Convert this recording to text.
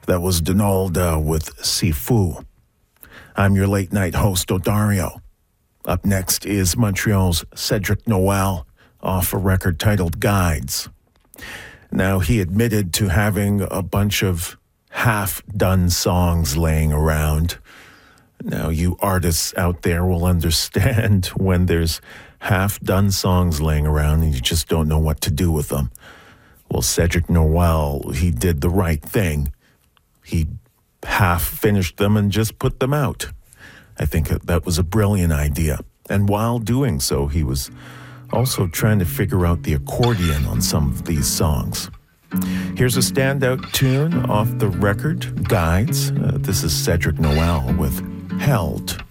That was Donalda with Sifu. I'm your late night host, Odario. Up next is Montreal's Cedric Noel off a record titled Guides. Now, he admitted to having a bunch of half-done songs laying around. Now, you artists out there will understand when there's half-done songs laying around and you just don't know what to do with them. Well, Cedric Noel, he did the right thing. He half-finished them and just put them out. I think that was a brilliant idea. And while doing so, he was also trying to figure out the accordion on some of these songs. Here's a standout tune off the record, Guides. This is Cedric Noel with Held.